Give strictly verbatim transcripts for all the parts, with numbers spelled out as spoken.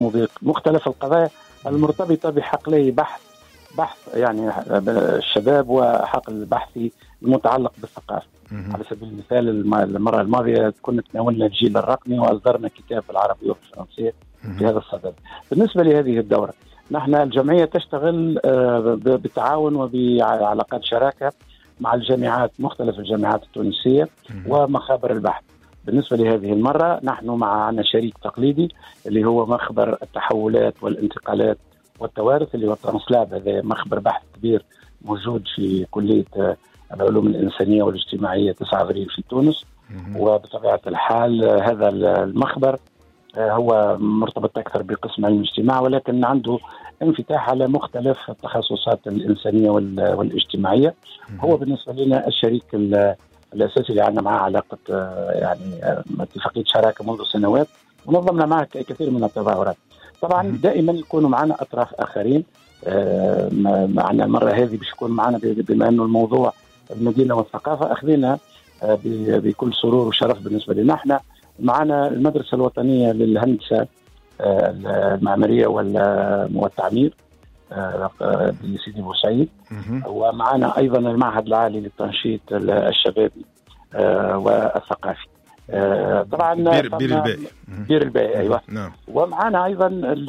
بمختلف القضايا المرتبطة بحقلي بحث بحث يعني الشباب وحقل البحثي المتعلق بالثقافة. على سبيل المثال المرة الماضية كنا تناولنا الجيل الرقمي وأصدرنا كتاب بالعربية والفرنسية في هذا الصدد. بالنسبة لهذه الدورة نحن الجمعية تشتغل بالتعاون وبعلاقات شراكة مع الجامعات، مختلف الجامعات التونسية ومخابر البحث. بالنسبة لهذه المرة نحن معنا شريك تقليدي اللي هو مخبر التحولات والانتقالات والتوارث اللي هو ترانسلاب. هذا مخبر بحث كبير موجود في كلية العلوم الإنسانية والاجتماعية تسعة أبريل في تونس. وبطبيعة الحال هذا المخبر هو مرتبط أكثر بقسم علم الاجتماع، ولكن عنده انفتاح على مختلف التخصصات الإنسانية والاجتماعية. هو بالنسبة لنا الشريك الأساسي اللي عندنا معه علاقة يعني اتفاقية شراكة منذ سنوات، ونظمنا معه كثير من التظاهرات. طبعا دائما يكونوا معنا أطراف آخرين. معنا المرة هذه باش يكون معنا بما أنه الموضوع المدينة والثقافة، أخذنا بكل سرور وشرف بالنسبة لنا. احنا معنا المدرسة الوطنية للهندسة المعمارية والتعمير بسيدي بوسعيد، ومعنا أيضا المعهد العالي للتنشيط الشبابي والثقافي. طبعا بير, بير الباقي بير الباقي أيوة. نعم. ومعنا أيضا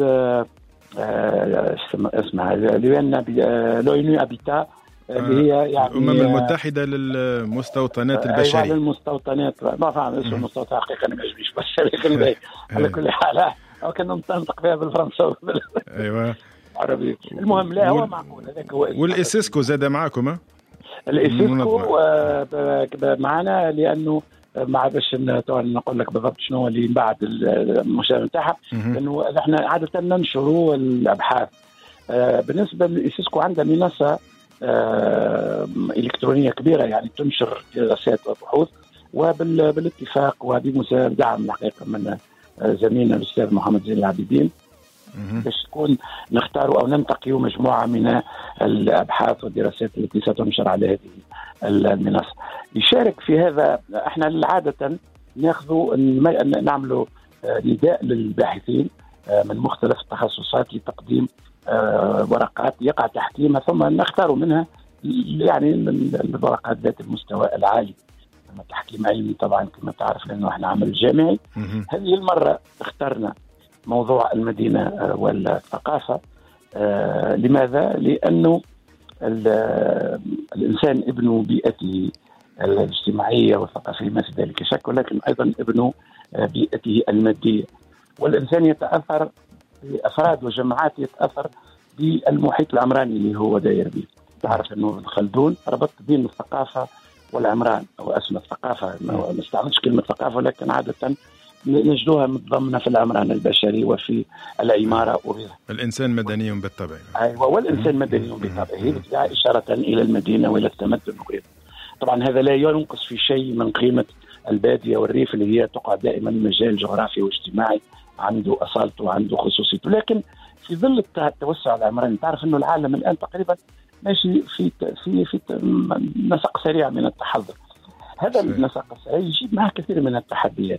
اسمها لونو أبيتا اللي هي يعني الأمم المتحدة للمستوطنات البشرية. أيوة للمستوطنات، ما فاهم اسم المستوطنة حقيقة أنا ما يجبيش بس على كل حال أو كنا ننطق فيها بالفرنساوي أيوة عربي. المهم لا هو معقول هذاك هو. والإسيسكو زاد معكم؟ الإسيسكو معنا لأنه مع باش نقول لك بالضبط شنو اللي بعد المشاركة نتاعها، لأنه احنا عادة ننشروا الأبحاث. بالنسبة للإسيسكو عندها منصة إلكترونية كبيرة يعني تنشر دراسات وبحوث، وبالاتفاق وبدعم الحقيقة من زميلنا الأستاذ محمد زين العابدين باش تكون نختار أو ننتقي مجموعة من الأبحاث والدراسات التي ستنشر على هذه المنصة. يشارك في هذا احنا عادة ناخذوا نعملوا نداء للباحثين من مختلف التخصصات لتقديم ورقات يقع تحكيمها، ثم نختار منها يعني من الورقات ذات المستوى العالي، تحكيم علمي طبعا كما تعرف لأنه احنا عمل جامعي. هذه المرة اخترنا موضوع المدينة والثقافة. آه لماذا؟ لأنه الإنسان ابن بيئته الاجتماعية والثقافية ما في ذلك شك، ولكن أيضا ابن بيئته المادية. والإنسان يتأثر بأفراد وجماعات يتأثر بالمحيط العمراني اللي هو داير به. تعرف أنه ابن خلدون ربط بين الثقافة والعمران أو اسم الثقافة، ما نستعملش كلمة ثقافة لكن عادة نجدوها متضمنة في العمران البشري وفي العمارة وغيرها. الإنسان مدني بالطبع. أيوة والإنسان مدني بالطبع، إشارة إلى المدينة وإلى التمدن وغيره. طبعا هذا لا ينقص في شيء من قيمة البادية والريف اللي هي تقع دائما مجال جغرافي واجتماعي عنده أصالته وعنده خصوصيته. لكن في ظل التوسع العمراني تعرف أنه العالم الآن تقريبا ماشي في في في نسق سريع من التحضر. هذا النسق السريع يجيب معه كثير من التحديات.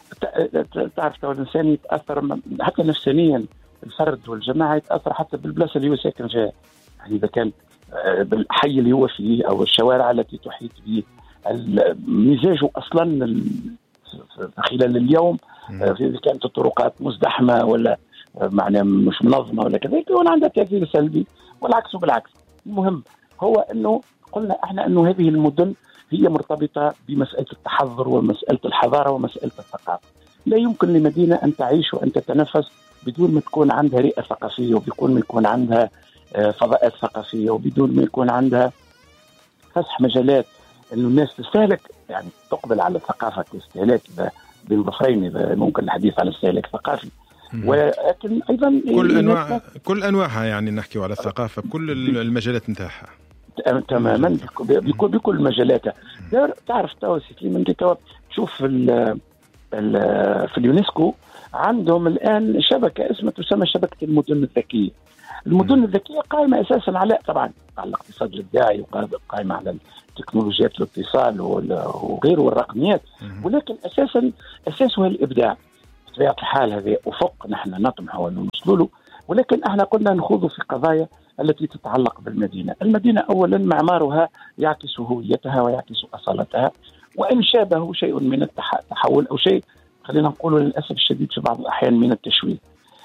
تعرف الإنسان يتأثر حتى نفسانيا، الفرد والجماعة يتأثر حتى بالبلاصة اللي هو ساكن فيها. يعني إذا كان بالحي اللي هو فيه أو الشوارع التي تحيط به، مزاجه أصلا خلال اليوم إذا كانت الطرقات مزدحمة ولا معنى مش منظمة ولا كذا يكون عندها تأثير سلبي، والعكس بالعكس. المهم هو أنه قلنا إحنا أنه هذه المدن هي مرتبطة بمسألة التحضر ومسألة الحضارة ومسألة الثقافة. لا يمكن لمدينة أن تعيش وأن تتنفس بدون ما تكون عندها رئة ثقافية، وبدون ما يكون عندها فضاءات ثقافية، وبدون ما يكون عندها فسح مجالات أنه الناس تستهلك، يعني تقبل على الثقافة كاستهلاك بين ظفرين إذا ممكن الحديث عن استهلاك ثقافي، ولكن أيضا كل أنواع كل أنواعها، يعني نحكي على الثقافة بكل المجالات نتاعها تماما بكل بكل مجالاتها. تعرف توسي من دي تشوف في في اليونسكو عندهم الآن شبكة اسمها تسمى شبكة المدن الذكية. المدن الذكية قائمة أساسا على طبعا على الاقتصاد الإبداعي، وقائمة على تكنولوجيات الاتصال وغيره والرقميات، ولكن أساسا أساسها الإبداع. بطبيعة الحال هذا أفق نحن نطمح أن نوصل له، ولكن احنا قلنا نخوض في قضايا التي تتعلق بالمدينة. المدينة أولا معمارها يعكس هويتها ويعكس أصالتها، وإن شابه شيء من التحول أو شيء خلينا نقول للأسف الشديد في بعض الأحيان من التشويه.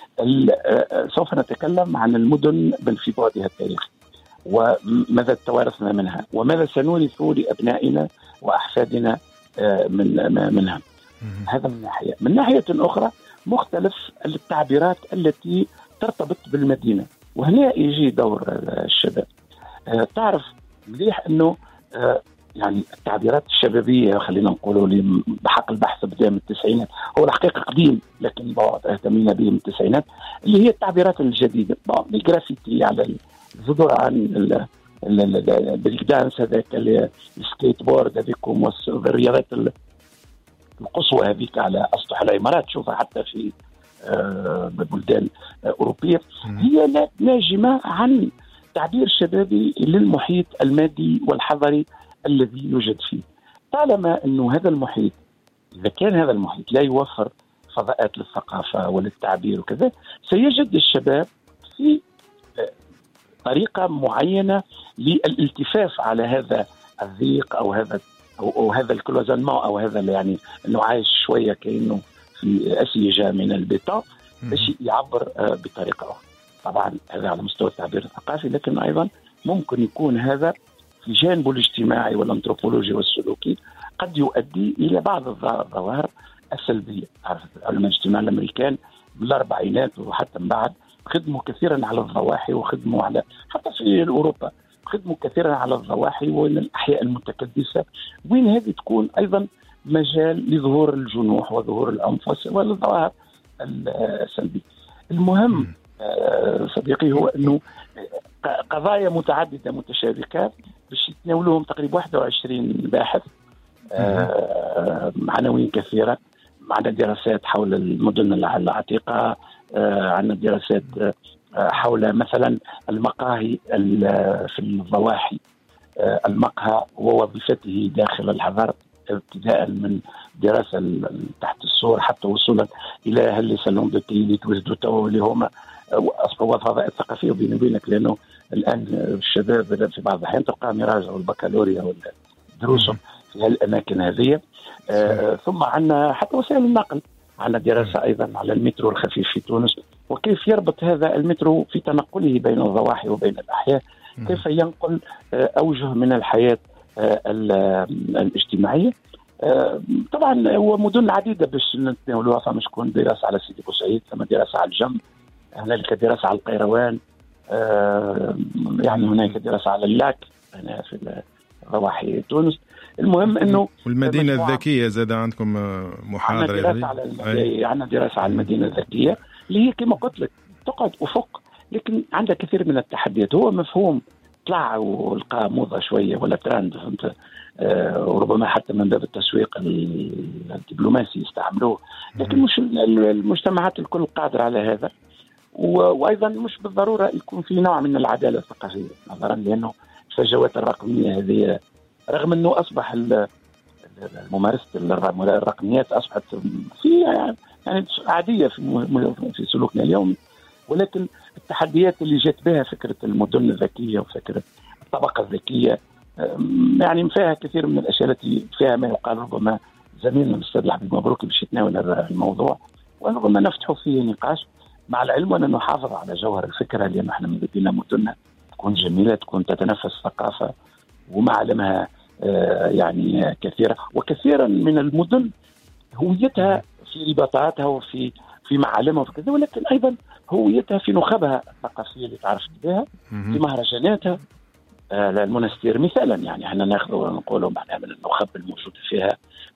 سوف نتكلم عن المدن في بعدها التاريخي وماذا توارثنا منها وماذا سنورث لأبنائنا وأحفادنا من منها. هذا من ناحية. من ناحية أخرى مختلف التعبيرات التي ترتبط بالمدينة، وهنا يجي دور الشباب. تعرف مليح أنه يعني التعبيرات الشبابية خلينا نقوله بحق البحث بدأ من التسعينات، هو الحقيقة قديم لكن بعض اهتمينا به من التسعينات، اللي هي التعبيرات الجديدة، بعض الجرافيتي على الجدر عن البريك دانس هذاك، السكيت بورد هذيكم والرياضات القصوى هذيك على أسطح العمارات، شوفها حتى في بلدان أوروبية، هي ناجمة عن تعبير شبابي للمحيط المادي والحضري الذي يوجد فيه. طالما أنه هذا المحيط، إذا كان هذا المحيط لا يوفر فضاءات للثقافة وللتعبير وكذا، سيجد الشباب في طريقة معينة للالتفاف على هذا الضيق أو هذا أو, أو هذا الكلوزانمون أو هذا يعني أنه عايش شوية كأنه في أسيجة من البيتون باش يعبر بطريقة أخرى. طبعا هذا على مستوى التعبير الثقافي، لكن أيضا ممكن يكون هذا في جانبه الاجتماعي والأنثروبولوجي والسلوكي قد يؤدي إلى بعض الظواهر السلبية. عرفت علماء الاجتماع الأمريكان بالأربعينات وحتى من بعد خدموا كثيرا على الضواحي، وخدموا على حتى في أوروبا خدموا كثيرا على الضواحي وين الأحياء المتكدسة، وين هذه تكون أيضا مجال لظهور الجنوح وظهور الأنفس والظواهر السلبية. المهم صديقي هو أنه قضايا متعددة متشابكة باش يتناولوهم تقريبا واحد وعشرين باحث، عناوين كثيرة. معنا دراسات حول المدن العتيقة، عندنا دراسات حول مثلا المقاهي في الضواحي، المقهى ووظيفته داخل الحضارة، ابتداء من دراسة تحت السور حتى وصولا إلى هل سالون دو تي اللي توجدوا توا اللي هما أصبحوا الفضاء الثقافية. وبيني وبينك لأنه الآن الشباب في بعض الأحيان تلقاهم يراجعوا البكالوريا والدروسهم في هالأماكن هذه. آه ثم عندنا حتى وسائل النقل، عندنا دراسة أيضا على المترو الخفيف في تونس وكيف يربط هذا المترو في تنقله بين الضواحي وبين الأحياء، كيف ينقل آه أوجه من الحياة آه الاجتماعية. آه طبعا هو مدن عديدة باش نتناولوها، فمش تكون دراسة على سيدي بوسعيد، ثم دراسة على الجنب، هنالك دراسة على القيروان، آه يعني هناك دراسة على اللاك هنا في ضواحي تونس. المهم انه والمدينه الذكيه زاد عندكم محاضره، عندنا دراسه على المدينة عندنا دراسه على المدينه الذكيه اللي هي كما قلت لك تقعد افق، لكن عندها كثير من التحديات. هو مفهوم طلع ولقى موضه شويه ولا ترند، فهمت؟ آه وربما حتى من باب التسويق الدبلوماسي يستعملوه، لكن مش المجتمعات الكل قادره على هذا. وايضا مش بالضروره يكون في نوع من العداله الثقافيه، نظرا لانه الفجوات الرقميه هذه رغم انه اصبح ممارسه الرقميات اصبحت في يعني عاديه في في سلوكنا اليومي، ولكن التحديات اللي جت بها فكره المدن الذكيه وفكره الطبقه الذكيه يعني فيها كثير من الاشياء التي فيها ما يقال. ربما زميلنا الاستاذ الحبيب مبروك باش يتناول هذا الموضوع وربما نفتحوا فيه نقاش، مع العلم ان نحافظ على جوهر الفكره، لان احنا من بدينا مدننا تكون جميله، تكون تتنفس ثقافه ومعالمها يعني كثيرة. وكثيرا من المدن هويتها في رباطاتها وفي في معالمها وكذا، ولكن أيضا هويتها في نخبها الثقافية اللي تعرفت بها، في مهرجاناتها. المنستير مثالا، يعني احنا ناخذ ونقولوا معناها من النخب الموجود فيها،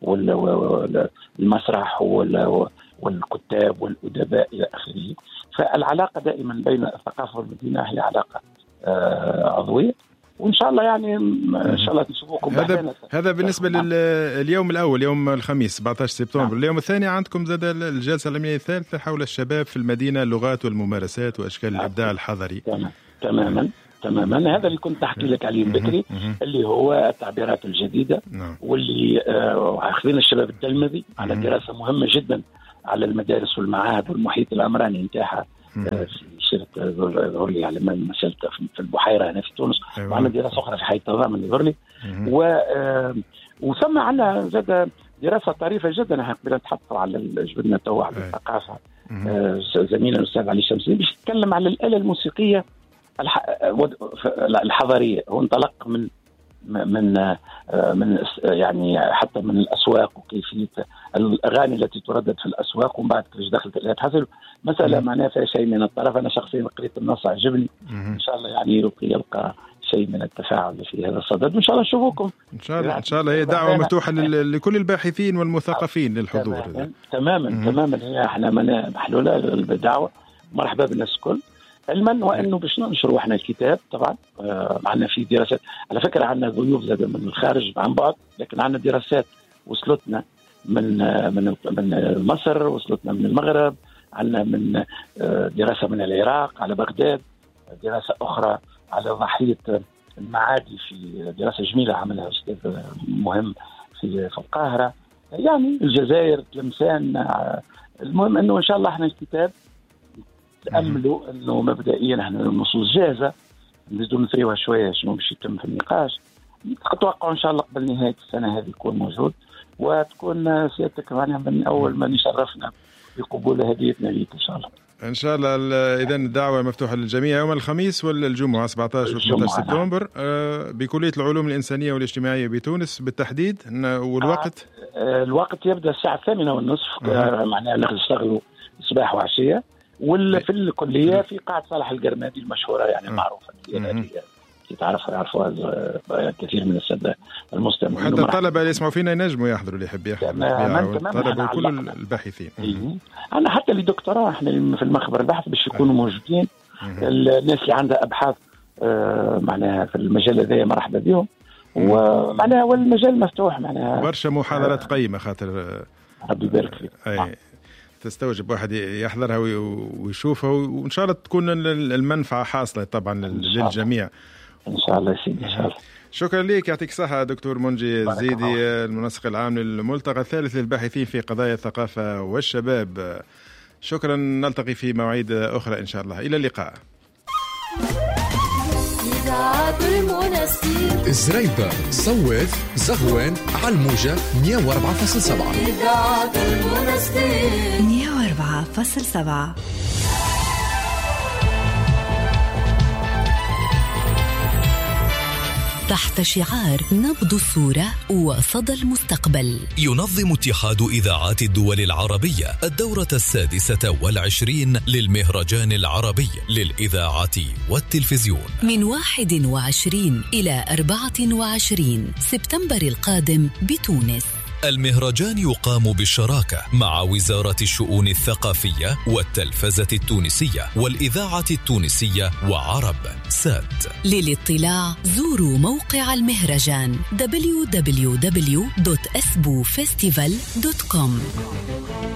والمسرح والكتاب والأدباء إلى آخره. فالعلاقة دائما بين الثقافة والمدينة هي علاقة عضوية، وان شاء الله يعني ان شاء الله نشوفكم. هذا هذا بالنسبه لليوم الاول يوم الخميس سبعة عشر سبتمبر. نعم. اليوم الثاني عندكم زاد الجلسه العلميه الثالثه حول الشباب في المدينه، اللغات والممارسات واشكال الابداع الحضري. تمام تماما تماما هذا اللي كنت احكي لك عليه بكري، اللي هو التعبيرات الجديده. نعم. واللي اخذين الشباب التلمذي على دراسه مهمه جدا على المدارس والمعاهد والمحيط العمراني نتاعها في شركة غورلي على مسألة في البحيرة هنا في تونس. أيوة. وعندنا دراسة أخرى في حي التضامن غورلي. و وثم عندنا زاد دراسة طريفة جدا احنا قبل نتحطوا على جبنا توا على الثقافة زميلنا الأستاذ علي شمسي باش يتكلم على الآلة الموسيقية الحضارية. هو انطلق من من من يعني حتى من الأسواق وكيفية الأغاني التي تردد في الأسواق، ومن بعد كيفاش دخلت الآلات حسب مسألة معناها فيها شيء من الطرف. أنا شخصيا قريت النص عجبني، إن شاء الله يعني يلقى شيء من التفاعل في هذا الصدد، وإن شاء الله نشوفكم. إن شاء الله إن شاء الله هي دعوة مفتوحة لكل الباحثين والمثقفين للحضور. تماما تماما, تماماً. هي احنا محلولة بالدعوة، مرحبا بالناس الكل. علما وانه باش ننشروا احنا الكتاب طبعا آه معنا في دراسات. على فكره عندنا ضيوف زاد من الخارج عن بعد، لكن عندنا دراسات وصلتنا من آه من من مصر، وصلتنا من المغرب، عندنا من آه دراسه من العراق على بغداد، دراسه اخرى على ضحيه المعادي في دراسه جميله عملها استاذ مهم في في القاهره، يعني الجزائر، تلمسان. آه المهم انه ان شاء الله احنا الكتاب تأملوا أنه مبدئيا احنا النصوص جاهزة، نزيدوا نثريوها شوية شنو باش يتم في النقاش. أتوقع إن شاء الله قبل نهاية السنة هذه يكون موجود، وتكون سيادتك معنا من أول ما نشرفنا بقبول هديتنا ليك إن شاء الله. إن شاء الله. إذا الدعوة مفتوحة للجميع يوم الخميس والجمعة سبعة عشر و ثمانية عشر سبتمبر بكلية العلوم الإنسانية والاجتماعية بتونس بالتحديد. والوقت آه الوقت يبدأ الساعة الثامنة والنصف. آه. معناها نشتغلوا صباح وعشية. وفي الكلية في قاعة صالح القرمادي المشهورة يعني معروفة تعرفها يعرفوها كثير من السادة المستمعين. وحتى الطلبة اللي يسمعوا فينا ينجموا يحضروا اللي يحب يحضر، الطلبة وكل الباحثين. أنا حتى اللي دكتوراه احنا في المخبر البحث باش يكونوا موجودين. الناس اللي عندها أبحاث معناها في المجال هذا مرحبا بهم، ومعناها والمجال مفتوح معناها. برشا محاضرات قيمة خاطر ربي يبارك فيك. تستوجب واحد يحضرها ويشوفها، وإن شاء الله تكون المنفعة حاصلة طبعا للجميع إن شاء الله سيدي. إن شاء الله. شكرا لك، يعطيك الصحة دكتور منجي الزيدي، المنسق العام للملتقى الثالث للباحثين في قضايا الثقافة والشباب. شكرا، نلتقي في مواعيد أخرى إن شاء الله. إلى اللقاء. زريبة، صوف، زغوان، على الموجة مية وأربعة فاصلة سبعة. مية وأربعة فاصلة سبعة. تحت شعار نبض الصورة وصدى المستقبل، ينظم اتحاد إذاعات الدول العربية الدورة السادسة والعشرين للمهرجان العربي للإذاعة والتلفزيون من واحد وعشرين إلى أربعة وعشرين سبتمبر القادم بتونس. المهرجان يقام بالشراكة مع وزارة الشؤون الثقافية والتلفزة التونسية والإذاعة التونسية وعرب سات. للاطلاع زوروا موقع المهرجان دبليو دبليو دبليو دوت اسبو فيستيفال دوت كوم.